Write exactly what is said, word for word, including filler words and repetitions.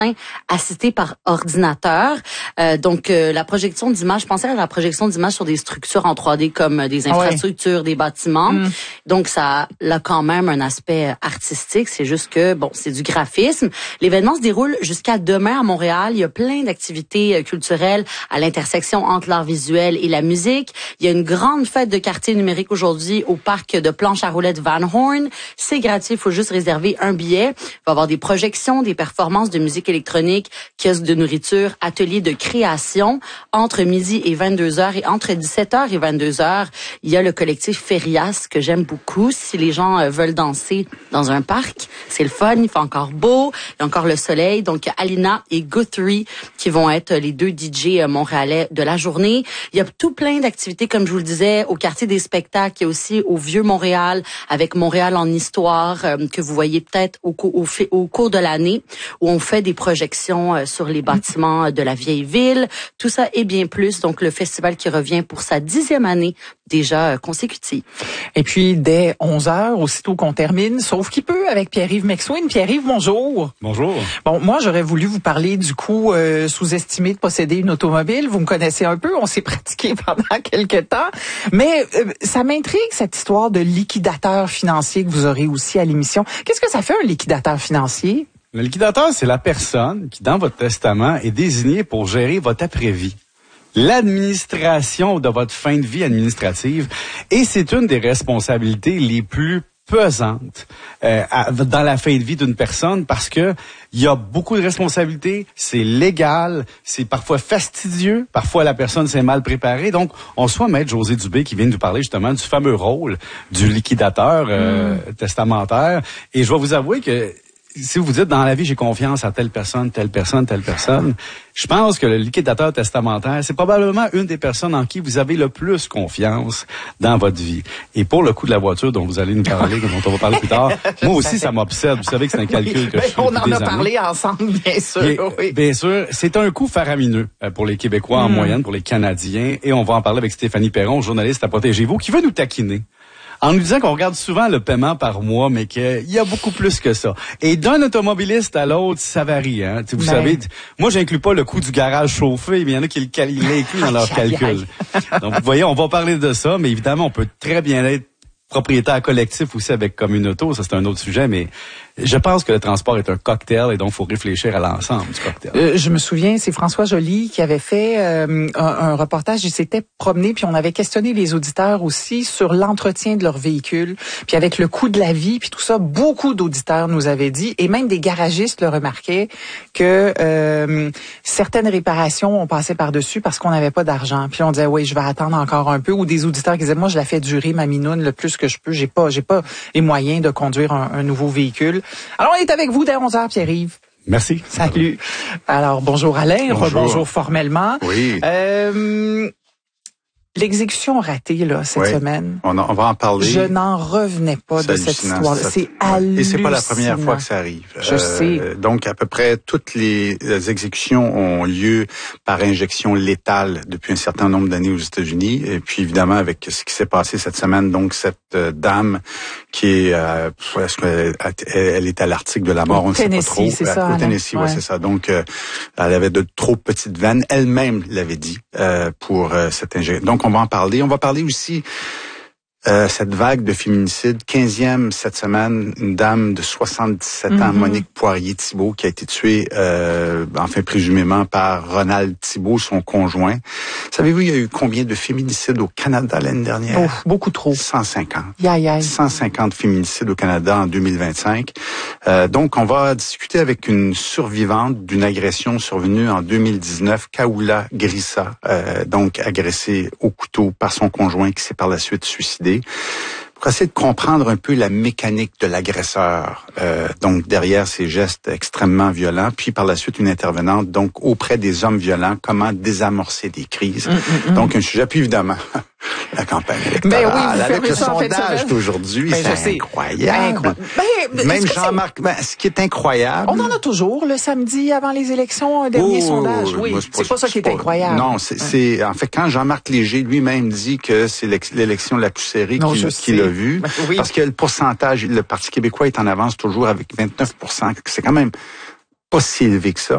assisté par ordinateur. Euh, donc, euh, la projection d'images, je pensais à la projection d'images sur des structures en trois D comme des infrastructures, ouais. des bâtiments. Mm. Donc, ça a quand même un aspect artistique. C'est juste que, bon, c'est du graphisme. L'événement se déroule jusqu'à demain à Montréal. Il y a plein d'activités culturelles à l'intersection entre l'art visuel et la musique. Il y a une grande fête de quartier numérique aujourd'hui au parc de planche à roulettes Van Horn. C'est gratuit, il faut juste réserver un billet. Il va y avoir des projections, des performances de musique électronique, kiosques de nourriture, ateliers de création. Entre midi et vingt-deux heures et entre dix-sept heures et vingt-deux heures, il y a le collectif Ferias que j'aime beaucoup. Si les gens veulent danser dans un parc, c'est le fun, il fait encore beau, il y a encore le soleil. Donc, Alina et Guthrie qui vont être les deux D J montréalais de la journée. Il y a tout plein d'activités, comme je vous le disais, au quartier des spectacles, il y a aussi au Vieux-Montréal, avec Montréal en histoire, euh, que vous voyez peut-être au, au, au cours de l'année, où on fait des projections euh, sur les bâtiments de la vieille ville. Tout ça et bien plus. Donc, le festival qui revient pour sa dixième année déjà euh, consécutive. Et puis, dès onze heures, aussitôt qu'on termine, sauf qui peut, avec Pierre-Yves McSween. Pierre-Yves, bonjour. Bonjour. Bon, moi, j'aurais voulu vous parler du coût euh, sous-estimé de posséder une automobile. Vous me connaissez un peu, on s'est pratiqué pendant quelques temps. Mais euh, ça m'intrigue, cette histoire de liquidateur financier que vous aurez aussi à l'émission. Qu'est-ce que ça fait, un liquidateur financier? Le liquidateur, c'est la personne qui, dans votre testament, est désignée pour gérer votre après-vie. L'administration de votre fin de vie administrative. Et c'est une des responsabilités les plus pesante euh, à, dans la fin de vie d'une personne parce que il y a beaucoup de responsabilités, c'est légal, c'est parfois fastidieux, parfois la personne s'est mal préparée. Donc, on soit maître José Dubé qui vient de nous parler justement du fameux rôle du liquidateur euh, mmh. testamentaire. Et je vais vous avouer que si vous dites dans la vie j'ai confiance à telle personne, telle personne, telle personne, je pense que le liquidateur testamentaire, c'est probablement une des personnes en qui vous avez le plus confiance dans votre vie. Et pour le coût de la voiture dont vous allez nous parler, dont on va parler plus tard, moi aussi ça m'obsède. Vous savez que c'est un calcul que je fais on en des a années. parlé ensemble, bien sûr. Et, oui. Bien sûr, c'est un coût faramineux pour les Québécois mmh. en moyenne, pour les Canadiens. Et on va en parler avec Stéphanie Perron, journaliste à Protégez-vous, qui veut nous taquiner en nous disant qu'on regarde souvent le paiement par mois, mais qu'il y a beaucoup plus que ça. Et d'un automobiliste à l'autre, ça varie. Hein? Vous ben. savez, moi, j'inclus pas le coût du garage chauffé, mais il y en a qui l'incluent dans leur calcul. Donc, vous voyez, on va parler de ça, mais évidemment, on peut très bien être propriétaire collectif aussi avec Communauto, ça c'est un autre sujet, mais je pense que le transport est un cocktail et donc il faut réfléchir à l'ensemble du cocktail. Euh, je me souviens, c'est François Joly qui avait fait euh, un, un reportage, il s'était promené, puis on avait questionné les auditeurs aussi sur l'entretien de leur véhicule, puis avec le coût de la vie, puis tout ça, beaucoup d'auditeurs nous avaient dit, et même des garagistes le remarquaient, que euh, certaines réparations, on passait par-dessus parce qu'on n'avait pas d'argent. Puis on disait, oui, je vais attendre encore un peu, ou des auditeurs qui disaient, moi, je la fais durer, ma minoune, le plus que je peux, j'ai pas, j'ai pas les moyens de conduire un, un nouveau véhicule. Alors, on est avec vous dès onze heures, Pierre-Yves. Merci. Salut. Alors, bonjour Alain. Bonjour. Bonjour formellement. Oui. Euh, L'exécution ratée, là, cette oui. semaine. On, a, on va en parler. Je n'en revenais pas de cette histoire-là. C'est hallucinant. Et c'est pas la première fois que ça arrive. Je euh, sais. Donc, à peu près toutes les, les exécutions ont lieu par injection létale depuis un certain nombre d'années aux États-Unis. Et puis, évidemment, avec ce qui s'est passé cette semaine, donc cette euh, dame qui est, euh, est-ce qu'elle elle est à l'article de la mort, au on ne sait pas trop. trop. C'est ça, au Tennessee, ouais, ouais c'est ça. Donc, euh, elle avait de trop petites veines. Elle-même l'avait dit euh, pour euh, cette injection. Donc, on va en parler. On va parler aussi euh, cette vague de féminicide. quinzième cette semaine, une dame de soixante-dix-sept mm-hmm. ans, Monique Poirier-Thibault, qui a été tuée, euh, enfin présumément par Ronald Thibault, son conjoint. Savez-vous, il y a eu combien de féminicides au Canada l'année dernière? Oh, beaucoup trop. cent cinquante. Aïe, aïe. cent cinquante féminicides au Canada en deux mille vingt-cinq. Euh, donc, on va discuter avec une survivante d'une agression survenue en deux mille dix-neuf, Kaoula Grissa, euh, donc agressée au couteau par son conjoint qui s'est par la suite suicidé. Pour essayer de comprendre un peu la mécanique de l'agresseur, euh, donc derrière ces gestes extrêmement violents, puis par la suite une intervenante, donc auprès des hommes violents, comment désamorcer des crises. Mm, mm, donc un sujet, puis évidemment, la campagne électorale. Ben oui, avec le sondage d'aujourd'hui, ben, c'est incroyable. Ben, ben, Même Jean-Marc, ben, ce qui est incroyable... On en a toujours, le samedi avant les élections, un dernier oh, sondage. Oui, c'est pas, pas ça qui est pas, incroyable. Non, c'est, c'est en fait, quand Jean-Marc Léger lui-même dit que c'est l'élection la plus serrée qu'il, qu'il a vue, oui. parce que le pourcentage, le Parti québécois est en avance toujours avec vingt-neuf pour cent, c'est quand même pas si élevé que ça.